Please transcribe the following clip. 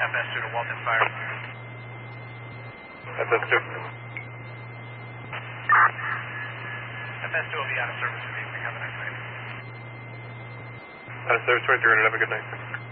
FS2 to Walton Fire. FS2. FS2 will be out of service this evening. Have a nice night. Out of service, right, you're going to have a good night.